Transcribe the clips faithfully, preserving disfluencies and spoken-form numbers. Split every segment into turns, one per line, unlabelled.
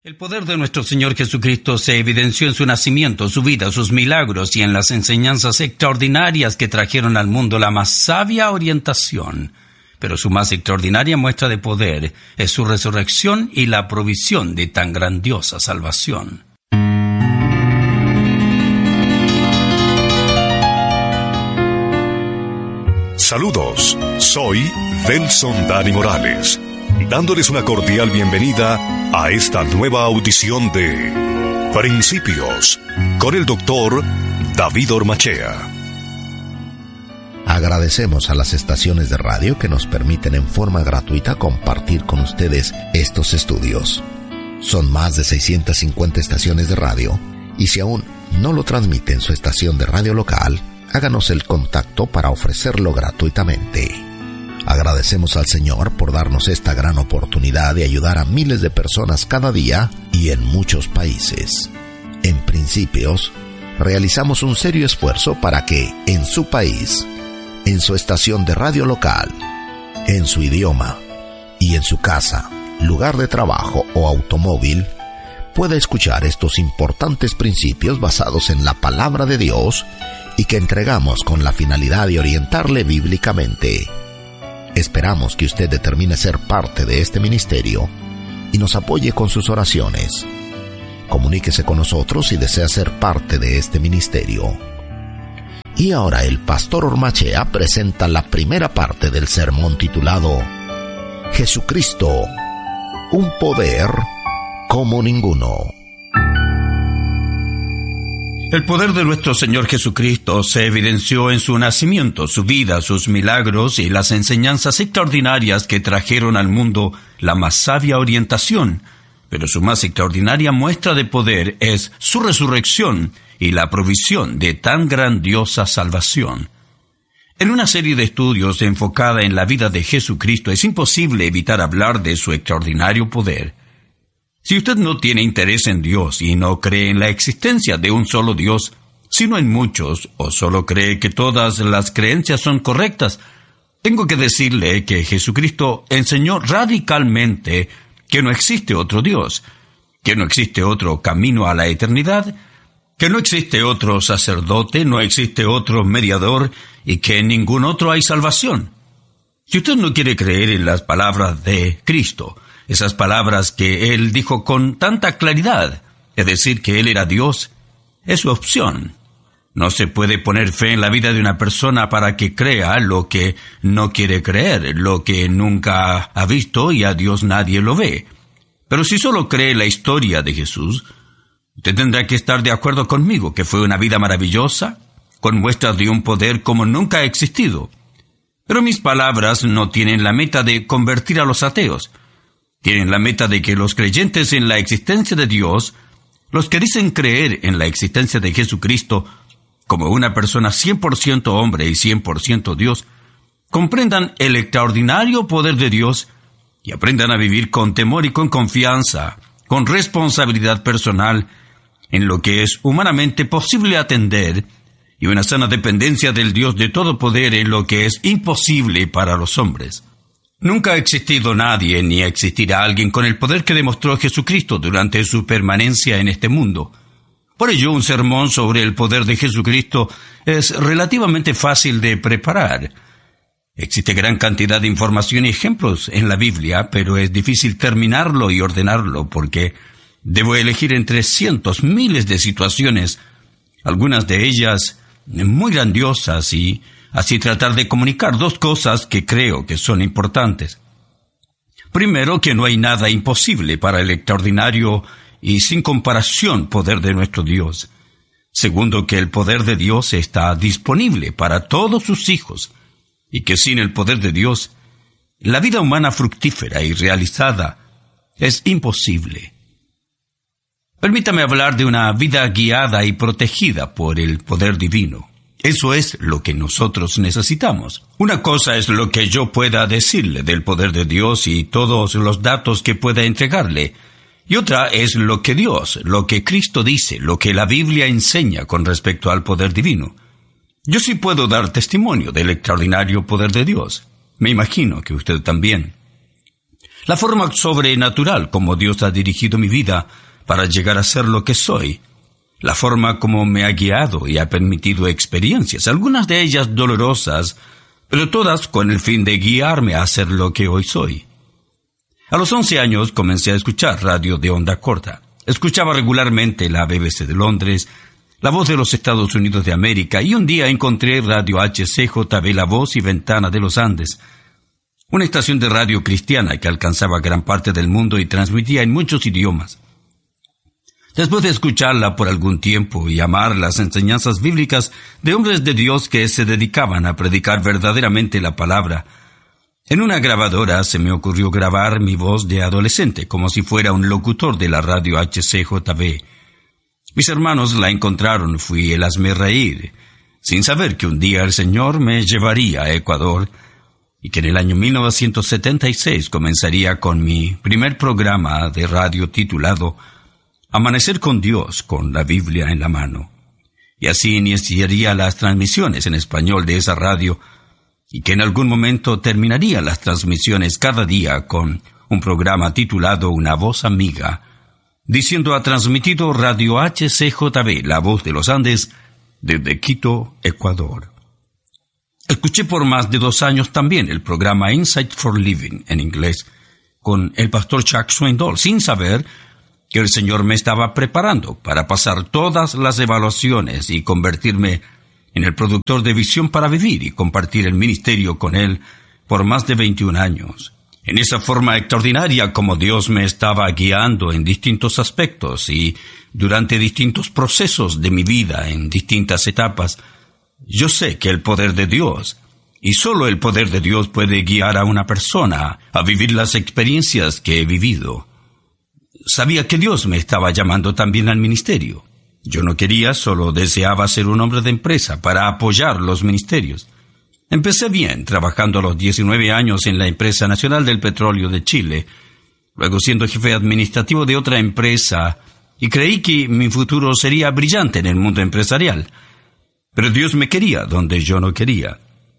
El poder de nuestro Señor Jesucristo se evidenció en su nacimiento, su vida, sus milagros y en las enseñanzas extraordinarias que trajeron al mundo la más sabia orientación. Pero su más extraordinaria muestra de poder es su resurrección y la provisión de tan grandiosa salvación.
Saludos, soy Delson Dani Morales, dándoles una cordial bienvenida a esta nueva audición de Principios con el doctor David Ormachea.
Agradecemos a las estaciones de radio que nos permiten en forma gratuita compartir con ustedes estos estudios. Son más de seiscientas cincuenta estaciones de radio y si aún no lo transmite en su estación de radio local, háganos el contacto para ofrecerlo gratuitamente. Agradecemos al Señor por darnos esta gran oportunidad de ayudar a miles de personas cada día y en muchos países. En Principios, realizamos un serio esfuerzo para que, en su país, en su estación de radio local, en su idioma y en su casa, lugar de trabajo o automóvil, pueda escuchar estos importantes principios basados en la palabra de Dios y que entregamos con la finalidad de orientarle bíblicamente. Esperamos que usted determine ser parte de este ministerio y nos apoye con sus oraciones. Comuníquese con nosotros si desea ser parte de este ministerio. Y ahora el pastor Ormachea presenta la primera parte del sermón titulado Jesucristo, un poder como ninguno.
El poder de nuestro Señor Jesucristo se evidenció en su nacimiento, su vida, sus milagros y las enseñanzas extraordinarias que trajeron al mundo la más sabia orientación. Pero su más extraordinaria muestra de poder es su resurrección y la provisión de tan grandiosa salvación. En una serie de estudios enfocada en la vida de Jesucristo es imposible evitar hablar de su extraordinario poder. Si usted no tiene interés en Dios y no cree en la existencia de un solo Dios, sino en muchos, o solo cree que todas las creencias son correctas, tengo que decirle que Jesucristo enseñó radicalmente que no existe otro Dios, que no existe otro camino a la eternidad, que no existe otro sacerdote, no existe otro mediador y que en ningún otro hay salvación. Si usted no quiere creer en las palabras de Cristo, esas palabras que Él dijo con tanta claridad, es decir, que Él era Dios, es su opción. No se puede poner fe en la vida de una persona para que crea lo que no quiere creer, lo que nunca ha visto y a Dios nadie lo ve. Pero si solo cree la historia de Jesús, usted tendrá que estar de acuerdo conmigo que fue una vida maravillosa, con muestras de un poder como nunca ha existido. Pero mis palabras no tienen la meta de convertir a los ateos. Tienen la meta de que los creyentes en la existencia de Dios, los que dicen creer en la existencia de Jesucristo como una persona cien por ciento hombre y cien por ciento Dios, comprendan el extraordinario poder de Dios y aprendan a vivir con temor y con confianza, con responsabilidad personal, en lo que es humanamente posible atender y una sana dependencia del Dios de todo poder en lo que es imposible para los hombres. Nunca ha existido nadie ni existirá alguien con el poder que demostró Jesucristo durante su permanencia en este mundo. Por ello, un sermón sobre el poder de Jesucristo es relativamente fácil de preparar. Existe gran cantidad de información y ejemplos en la Biblia, pero es difícil terminarlo y ordenarlo porque debo elegir entre cientos, miles de situaciones, algunas de ellas muy grandiosas y así tratar de comunicar dos cosas que creo que son importantes. Primero, que no hay nada imposible para el extraordinario y sin comparación poder de nuestro Dios. Segundo, que el poder de Dios está disponible para todos sus hijos y que sin el poder de Dios, la vida humana fructífera y realizada es imposible. Permítame hablar de una vida guiada y protegida por el poder divino. Eso es lo que nosotros necesitamos. Una cosa es lo que yo pueda decirle del poder de Dios y todos los datos que pueda entregarle. Y otra es lo que Dios, lo que Cristo dice, lo que la Biblia enseña con respecto al poder divino. Yo sí puedo dar testimonio del extraordinario poder de Dios. Me imagino que usted también. la forma sobrenatural como Dios ha dirigido mi vida para llegar a ser lo que soy, la forma como me ha guiado y ha permitido experiencias, algunas de ellas dolorosas, pero todas con el fin de guiarme a ser lo que hoy soy. A los once años comencé a escuchar radio de onda corta. Escuchaba regularmente la B B C de Londres, La Voz de los Estados Unidos de América, y un día encontré Radio H C J B, La Voz y Ventana de los Andes, una estación de radio cristiana que alcanzaba gran parte del mundo y transmitía en muchos idiomas. Después de escucharla por algún tiempo y amar las enseñanzas bíblicas de hombres de Dios que se dedicaban a predicar verdaderamente la palabra, en una grabadora se me ocurrió grabar mi voz de adolescente como si fuera un locutor de la radio H C J B. Mis hermanos la encontraron, fui el hazmerreír, sin saber que un día el Señor me llevaría a Ecuador y que en el año mil novecientos setenta y seis comenzaría con mi primer programa de radio titulado Amanecer con Dios, con la Biblia en la mano. Y así iniciaría las transmisiones en español de esa radio, y que en algún momento terminaría las transmisiones cada día con un programa titulado Una Voz Amiga, diciendo ha transmitido Radio H C J B, La Voz de los Andes, desde Quito, Ecuador. Escuché por más de dos años también el programa Insight for Living en inglés, con el pastor Chuck Swindoll, sin saber que el Señor me estaba preparando para pasar todas las evaluaciones y convertirme en el productor de Visión para Vivir y compartir el ministerio con Él por más de veintiún años. En esa forma extraordinaria como Dios me estaba guiando en distintos aspectos y durante distintos procesos de mi vida en distintas etapas, yo sé que el poder de Dios, y solo el poder de Dios puede guiar a una persona a vivir las experiencias que he vivido. Sabía que Dios me estaba llamando también al ministerio. Yo no quería, solo deseaba ser un hombre de empresa para apoyar los ministerios. Empecé bien, trabajando a los diecinueve años en la Empresa Nacional del Petróleo de Chile, luego siendo jefe administrativo de otra empresa, y creí que mi futuro sería brillante en el mundo empresarial. Pero Dios me quería donde yo no quería.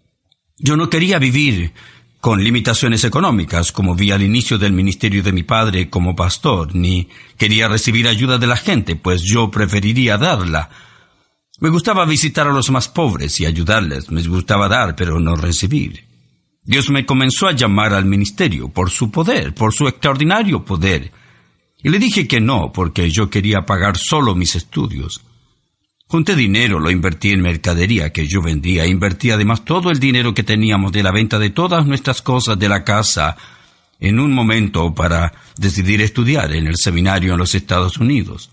Yo no quería vivir con limitaciones económicas, como vi al inicio del ministerio de mi padre como pastor, ni quería recibir ayuda de la gente, pues yo preferiría darla. Me gustaba visitar a los más pobres y ayudarles, me gustaba dar, pero no recibir. Dios me comenzó a llamar al ministerio por su poder, por su extraordinario poder, y le dije que no, porque yo quería pagar solo mis estudios. Junté dinero, lo invertí en mercadería que yo vendía, invertí además todo el dinero que teníamos de la venta de todas nuestras cosas de la casa en un momento para decidir estudiar en el seminario en los Estados Unidos.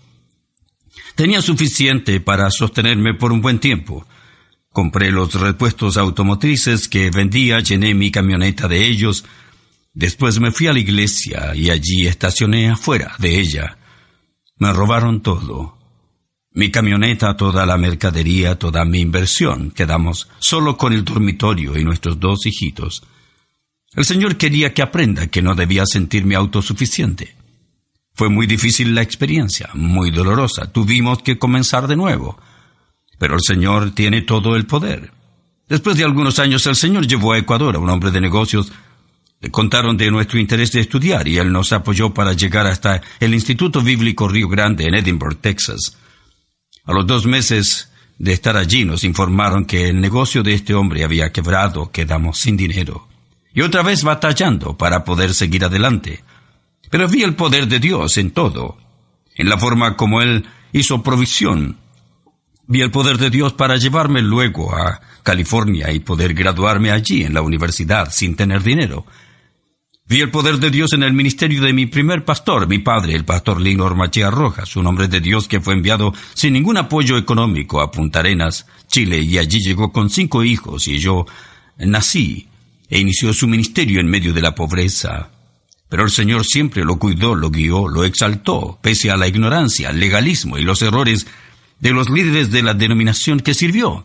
Tenía suficiente para sostenerme por un buen tiempo. Compré los repuestos automotrices que vendía, llené mi camioneta de ellos. Después me fui a la iglesia y allí estacioné afuera de ella. Me robaron todo. Mi camioneta, toda la mercadería, toda mi inversión. Quedamos solo con el dormitorio y nuestros dos hijitos. El Señor quería que aprenda que no debía sentirme autosuficiente. Fue muy difícil la experiencia, muy dolorosa. Tuvimos que comenzar de nuevo. Pero el Señor tiene todo el poder. Después de algunos años, el Señor llevó a Ecuador a un hombre de negocios. Le contaron de nuestro interés de estudiar y él nos apoyó para llegar hasta el Instituto Bíblico Río Grande en Edinburgh, Texas. A los dos meses de estar allí nos informaron que el negocio de este hombre había quebrado, quedamos sin dinero. Y otra vez batallando para poder seguir adelante. Pero vi el poder de Dios en todo, en la forma como Él hizo provisión. Vi el poder de Dios para llevarme luego a California y poder graduarme allí en la universidad sin tener dinero. Vi el poder de Dios en el ministerio de mi primer pastor, mi padre, el pastor Lino Ormachea Rojas, un hombre de Dios que fue enviado sin ningún apoyo económico a Punta Arenas, Chile, y allí llegó con cinco hijos, y yo nací e inició su ministerio en medio de la pobreza. Pero el Señor siempre lo cuidó, lo guió, lo exaltó, pese a la ignorancia, el legalismo y los errores de los líderes de la denominación que sirvió.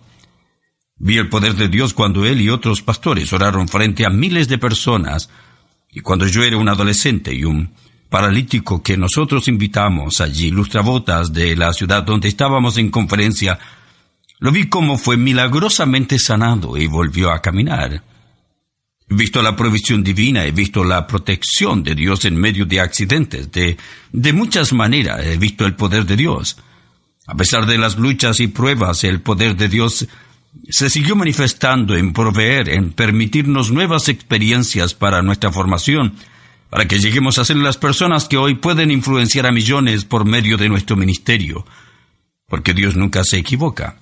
Vi el poder de Dios cuando él y otros pastores oraron frente a miles de personas, y cuando yo era un adolescente y un paralítico que nosotros invitamos allí, lustrabotas de la ciudad donde estábamos en conferencia, lo vi cómo fue milagrosamente sanado y volvió a caminar. He visto la provisión divina, he visto la protección de Dios en medio de accidentes, de, de muchas maneras he visto el poder de Dios. A pesar de las luchas y pruebas, el poder de Dios se siguió manifestando en proveer, en permitirnos nuevas experiencias para nuestra formación, para que lleguemos a ser las personas que hoy pueden influenciar a millones por medio de nuestro ministerio. Porque Dios nunca se equivoca.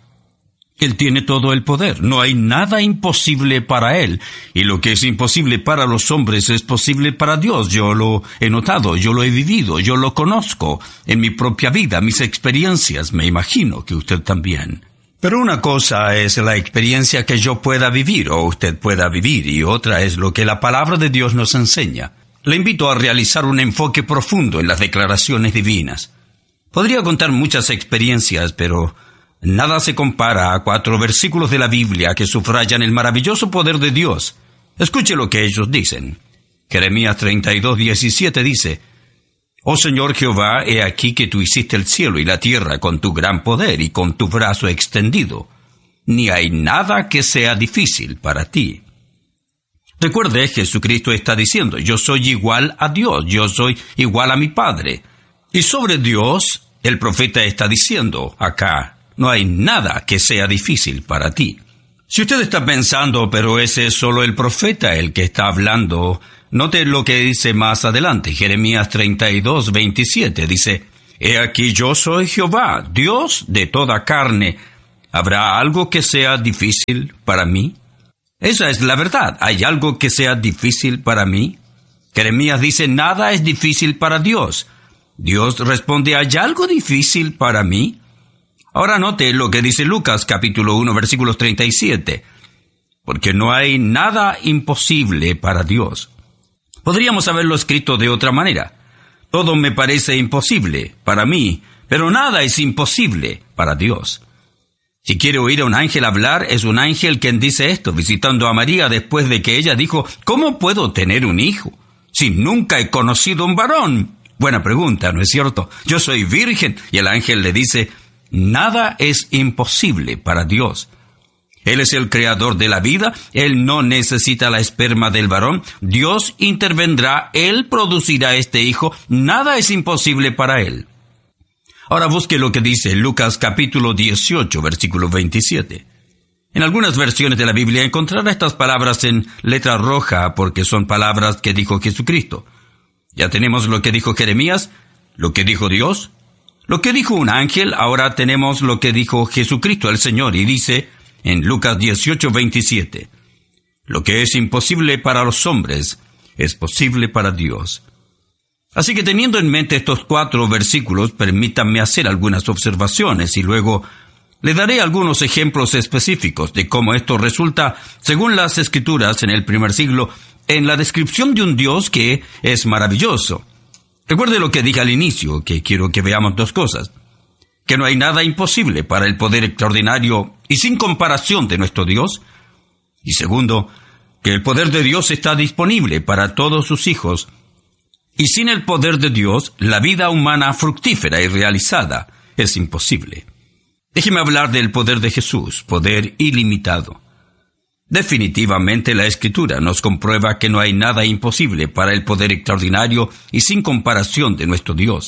Él tiene todo el poder. No hay nada imposible para Él. Y lo que es imposible para los hombres es posible para Dios. Yo lo he notado, yo lo he vivido, yo lo conozco en mi propia vida, mis experiencias. Me imagino que usted también. Pero una cosa es la experiencia que yo pueda vivir o usted pueda vivir, y otra es lo que la palabra de Dios nos enseña. Le invito a realizar un enfoque profundo en las declaraciones divinas. Podría contar muchas experiencias, pero nada se compara a cuatro versículos de la Biblia que subrayan el maravilloso poder de Dios. Escuche lo que ellos dicen. Jeremías treinta y dos, diecisiete dice: Oh Señor Jehová, he aquí que tú hiciste el cielo y la tierra con tu gran poder y con tu brazo extendido. Ni hay nada que sea difícil para ti. Recuerde, Jesucristo está diciendo: yo soy igual a Dios, yo soy igual a mi Padre. Y sobre Dios, el profeta está diciendo acá: no hay nada que sea difícil para ti. Si usted está pensando, pero ese es solo el profeta el que está hablando, note lo que dice más adelante. Jeremías treinta y dos, veintisiete dice: He aquí yo soy Jehová, Dios de toda carne. ¿Habrá algo que sea difícil para mí? Esa es la verdad. ¿Hay algo que sea difícil para mí? Jeremías dice: nada es difícil para Dios. Dios responde: ¿hay algo difícil para mí? Ahora note lo que dice Lucas capítulo uno, versículos treinta y siete. Porque no hay nada imposible para Dios. Podríamos haberlo escrito de otra manera. Todo me parece imposible para mí, pero nada es imposible para Dios. Si quiere oír a un ángel hablar, es un ángel quien dice esto, visitando a María después de que ella dijo: ¿cómo puedo tener un hijo si nunca he conocido un varón? Buena pregunta, ¿no es cierto? Yo soy virgen. Y el ángel le dice: nada es imposible para Dios. Él es el creador de la vida. Él no necesita la esperma del varón. Dios intervendrá. Él producirá este hijo. Nada es imposible para Él. Ahora busque lo que dice Lucas capítulo dieciocho, versículo veintisiete. En algunas versiones de la Biblia encontrará estas palabras en letra roja porque son palabras que dijo Jesucristo. Ya tenemos lo que dijo Jeremías, lo que dijo Dios, lo que dijo un ángel. Ahora tenemos lo que dijo Jesucristo el Señor, y dice en Lucas dieciocho, veintisiete: Lo que es imposible para los hombres es posible para Dios. Así que teniendo en mente estos cuatro versículos, permítanme hacer algunas observaciones y luego le daré algunos ejemplos específicos de cómo esto resulta, según las Escrituras en el primer siglo, en la descripción de un Dios que es maravilloso. Recuerde lo que dije al inicio, que quiero que veamos dos cosas: que no hay nada imposible para el poder extraordinario y sin comparación de nuestro Dios, y segundo, que el poder de Dios está disponible para todos sus hijos, y sin el poder de Dios, la vida humana fructífera y realizada es imposible. Déjeme hablar del poder de Jesús, poder ilimitado. Definitivamente la Escritura nos comprueba que no hay nada imposible para el poder extraordinario y sin comparación de nuestro Dios.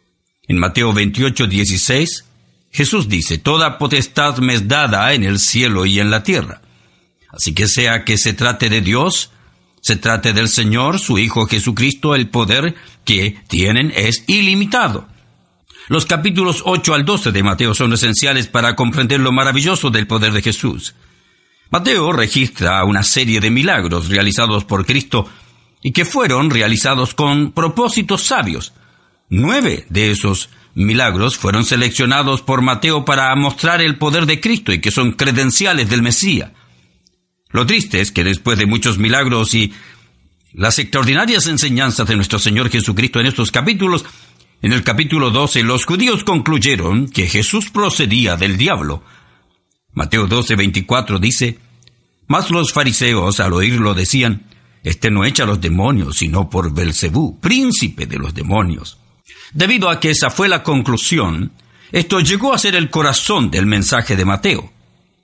En Mateo veintiocho, dieciséis, Jesús dice: Toda potestad me es dada en el cielo y en la tierra. Así que sea que se trate de Dios, se trate del Señor, su Hijo Jesucristo, el poder que tienen es ilimitado. Los capítulos ocho al doce de Mateo son esenciales para comprender lo maravilloso del poder de Jesús. Mateo registra una serie de milagros realizados por Cristo y que fueron realizados con propósitos sabios. Nueve de esos milagros fueron seleccionados por Mateo para mostrar el poder de Cristo y que son credenciales del Mesías. Lo triste es que después de muchos milagros y las extraordinarias enseñanzas de nuestro Señor Jesucristo en estos capítulos, en el capítulo doce los judíos concluyeron que Jesús procedía del diablo. Mateo doce, veinticuatro dice: Mas los fariseos al oírlo decían: Este no echa a los demonios, sino por Belcebú, príncipe de los demonios. Debido a que esa fue la conclusión, esto llegó a ser el corazón del mensaje de Mateo.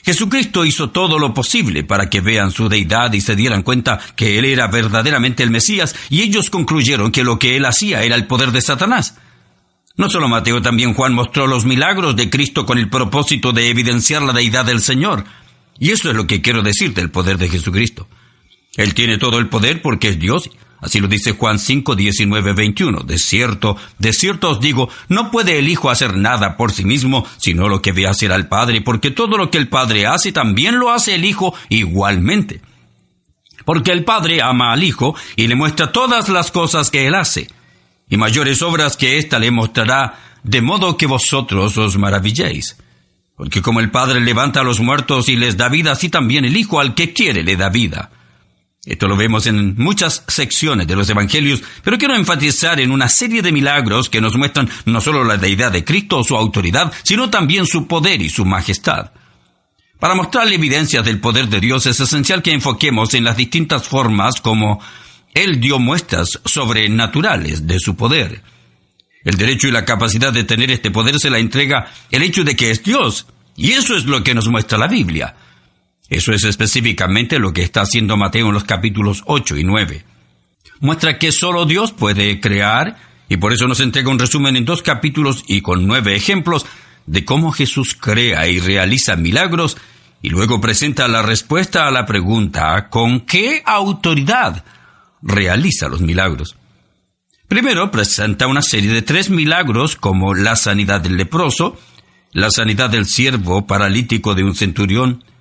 Jesucristo hizo todo lo posible para que vean su deidad y se dieran cuenta que Él era verdaderamente el Mesías, y ellos concluyeron que lo que Él hacía era el poder de Satanás. No solo Mateo, también Juan mostró los milagros de Cristo con el propósito de evidenciar la deidad del Señor. Y eso es lo que quiero decir del poder de Jesucristo. Él tiene todo el poder porque es Dios. Así lo dice Juan cinco, diecinueve, veintiuno. De cierto, de cierto os digo, no puede el Hijo hacer nada por sí mismo, sino lo que ve hacer al Padre, porque todo lo que el Padre hace también lo hace el Hijo igualmente. Porque el Padre ama al Hijo y le muestra todas las cosas que Él hace, y mayores obras que ésta le mostrará, de modo que vosotros os maravilléis. Porque como el Padre levanta a los muertos y les da vida, así también el Hijo al que quiere le da vida. Esto lo vemos en muchas secciones de los Evangelios, pero quiero enfatizar en una serie de milagros que nos muestran no solo la deidad de Cristo o su autoridad, sino también su poder y su majestad. Para mostrarle evidencias del poder de Dios es esencial que enfoquemos en las distintas formas como Él dio muestras sobrenaturales de su poder. El derecho y la capacidad de tener este poder se la entrega el hecho de que es Dios, y eso es lo que nos muestra la Biblia. Eso es específicamente lo que está haciendo Mateo en los capítulos ocho y nueve. Muestra que solo Dios puede crear, y por eso nos entrega un resumen en dos capítulos y con nueve ejemplos de cómo Jesús crea y realiza milagros, y luego presenta la respuesta a la pregunta, ¿con qué autoridad realiza los milagros? Primero presenta una serie de tres milagros como la sanidad del leproso, la sanidad del siervo paralítico de un centurión